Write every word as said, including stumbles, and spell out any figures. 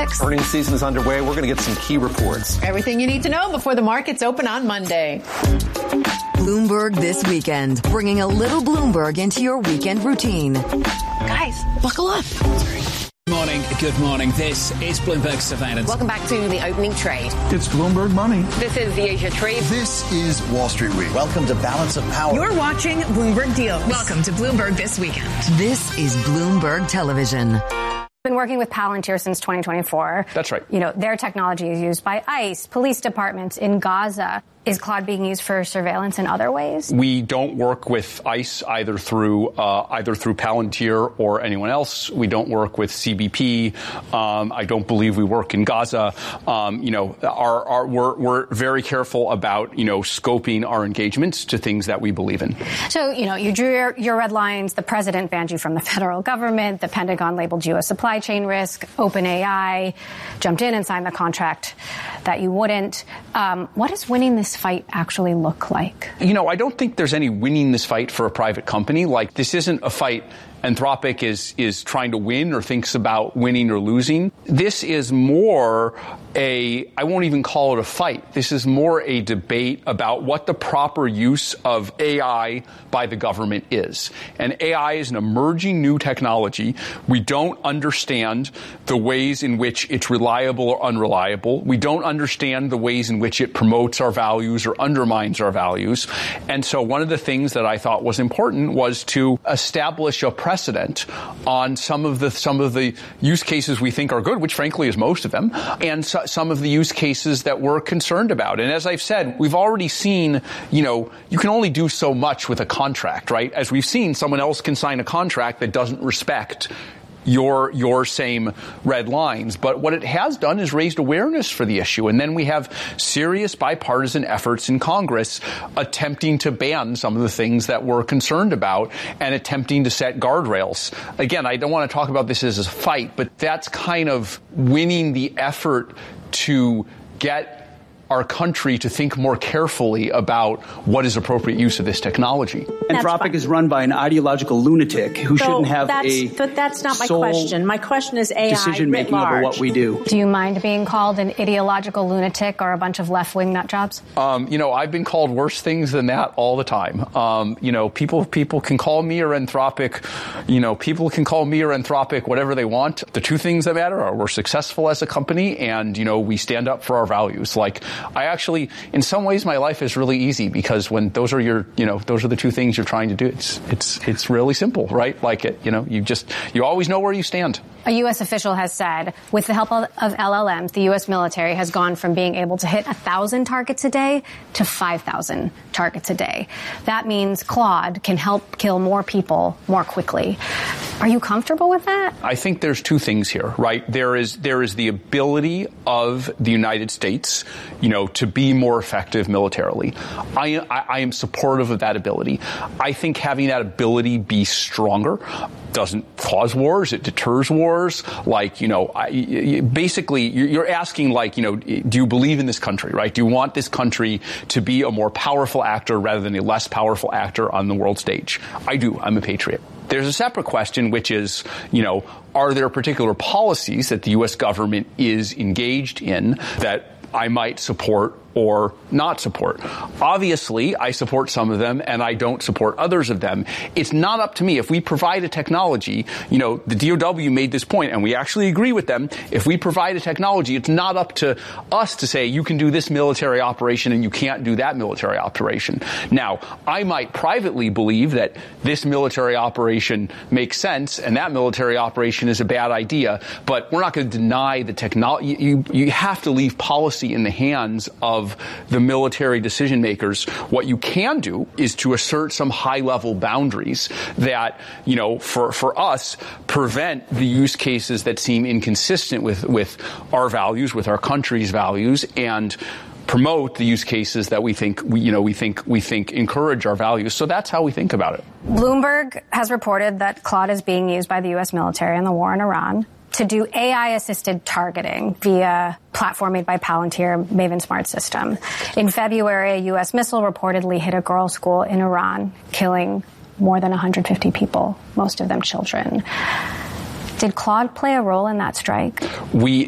six. Earnings season is underway. We're going to get some key reports. Everything you need to know before the markets open on Monday. Bloomberg This Weekend, bringing a little Bloomberg into your weekend routine. Guys, buckle up. Good morning. Good morning. This is Bloomberg Surveillance. Welcome back to the opening trade. It's Bloomberg Money. This is the Asia Trade. This is Wall Street Week. Welcome to Balance of Power. You're watching Bloomberg Deals. Welcome to Bloomberg This Weekend. This is Bloomberg Television. Been working with Palantir since twenty twenty-four. That's right. You know, their technology is used by ICE, police departments in Gaza. Is Claude being used for surveillance in other ways? We don't work with ICE either through uh, either through Palantir or anyone else. We don't work with C B P. Um, I don't believe we work in Gaza. Um, you know, our, our, we're, we're very careful about, you know, scoping our engagements to things that we believe in. So, you know, you drew your, your red lines. The president banned you from the federal government. The Pentagon labeled you a supply chain risk. OpenAI jumped in and signed the contract that you wouldn't. Um, what does winning this fight actually look like? You know, I don't think there's any winning this fight for a private company. Like, this isn't a fight Anthropic is is trying to win or thinks about winning or losing. This is more a, I won't even call it a fight. This is more a debate about what the proper use of A I by the government is. And A I is an emerging new technology. We don't understand the ways in which it's reliable or unreliable. We don't understand the ways in which it promotes our values or undermines our values. And so one of the things that I thought was important was to establish a precedent on some of the some of the use cases we think are good, which frankly is most of them, and so, some of the use cases that we're concerned about. And as I've said, we've already seen, you know, you can only do so much with a contract, right? As we've seen, someone else can sign a contract that doesn't respect your your same red lines. But what it has done is raised awareness for the issue. And then we have serious bipartisan efforts in Congress attempting to ban some of the things that we're concerned about and attempting to set guardrails. Again, I don't want to talk about this as a fight, but that's kind of winning the effort to get our country to think more carefully about what is appropriate use of this technology. Anthropic is run by an ideological lunatic who so shouldn't have that's, a But that's not my question. My question is A I decision making over what we do. Do you mind being called an ideological lunatic or a bunch of left-wing nut jobs? Um, you know, I've been called worse things than that all the time. Um, you know, people people can call me or Anthropic. You know, people can call me or Anthropic whatever they want. The two things that matter are we're successful as a company and, you know, we stand up for our values. Like, I actually, in some ways, my life is really easy because when those are your, you know, those are the two things you're trying to do. It's it's it's really simple, right? Like it, you know, you just you always know where you stand. A U S official has said, with the help of L L Ms, the U S military has gone from being able to hit one thousand targets a day to five thousand targets a day. That means Claude can help kill more people more quickly. Are you comfortable with that? I think there's two things here, right? There is there is the ability of the United States, you know, to be more effective militarily. I, I, I am supportive of that ability. I think having that ability be stronger doesn't cause wars. It deters wars. Like, you know, I, basically you're asking, like, you know, do you believe in this country, right? Do you want this country to be a more powerful actor rather than a less powerful actor on the world stage? I do. I'm a patriot. There's a separate question, which is, you know, are there particular policies that the U S government is engaged in that I might support or not support? Obviously, I support some of them and I don't support others of them. It's not up to me. If we provide a technology, you know, the D O W made this point and we actually agree with them. If we provide a technology, it's not up to us to say you can do this military operation and you can't do that military operation. Now, I might privately believe that this military operation makes sense and that military operation is a bad idea, but we're not going to deny the technology. You, you have to leave policy in the hands of the military decision makers. What you can do is to assert some high level boundaries that, you know, for, for us, prevent the use cases that seem inconsistent with, with our values, with our country's values, and promote the use cases that we think, we, you know, we think, we think encourage our values. So that's how we think about it. Bloomberg has reported that Claude is being used by the U S military in the war in Iran to do A I-assisted targeting via platform made by Palantir, Maven Smart System. In February, a U S missile reportedly hit a girls' school in Iran, killing more than one hundred fifty people, most of them children. Did Claude play a role in that strike? We